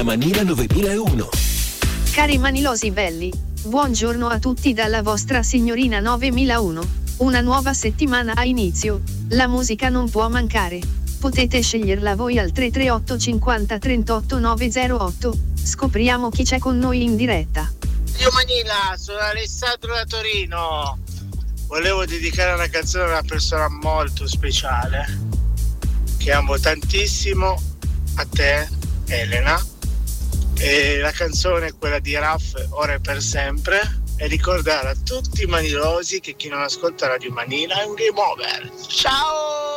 Manila 9001. Cari manilosi belli, buongiorno a tutti dalla vostra signorina 9001. Una nuova settimana ha inizio, la musica non può mancare. Potete sceglierla voi al 338 50 38 908. Scopriamo chi c'è con noi in diretta. Io Manila, sono Alessandro da Torino. Volevo dedicare una canzone a una persona molto speciale che amo tantissimo, a te Elena, e la canzone è quella di Raff, Ora e per sempre, e ricordare a tutti i manilosi che chi non ascolta Radio Manila è un game over. Ciao!